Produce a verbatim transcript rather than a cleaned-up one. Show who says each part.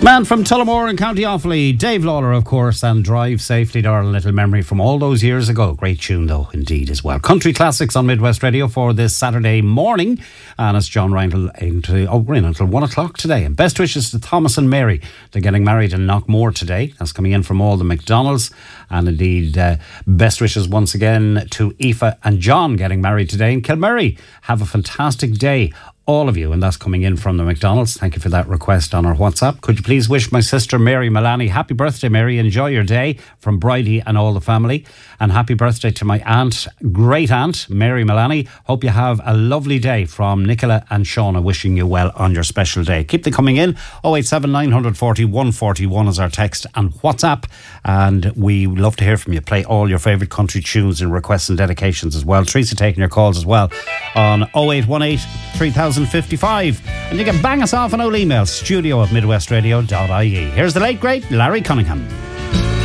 Speaker 1: Man from Tullamore in County Offaly, Dave Lawler, of course, and Drive Safely, darling, little memory from all those years ago. Great tune, though, indeed, as well. Country Classics on Midwest Radio for this Saturday morning. And it's John Rindle into, oh, we're in until one o'clock today. And best wishes to Thomas and Mary. They're getting married in Knockmore today. That's coming in from all the McDonalds. And indeed, uh, best wishes once again to Aoife and John getting married today in Kilmurray. Have a fantastic day, all of you, and that's coming in from the McDonald's. Thank you for that request on our WhatsApp. Could you please wish my sister Mary Malani happy birthday, Mary? Enjoy your day from Bridie and all the family. And happy birthday to my aunt, great aunt, Mary Malani. Hope you have a lovely day from Nicola and Shauna, wishing you well on your special day. Keep them coming in. oh eight seven nine four oh one four one is our text and WhatsApp. And we love to hear from you. Play all your favourite country tunes and requests and dedications as well. Teresa taking your calls as well on oh eight one eight three thousand fifty-five. And you can bang us off an old email, studio at midwestradio dot I E. Here's the late great Larry Cunningham.